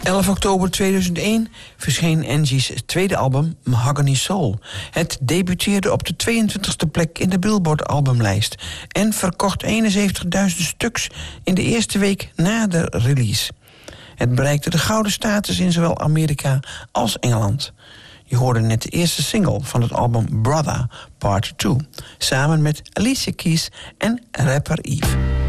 11 oktober 2001 verscheen Angie's tweede album Mahogany Soul. Het debuteerde op de 22e plek in de Billboard-albumlijst en verkocht 71.000 stuks in de eerste week na de release. Het bereikte de gouden status in zowel Amerika als Engeland. Je hoorde net de eerste single van het album Brother Part 2, samen met Alicia Keys en rapper Eve.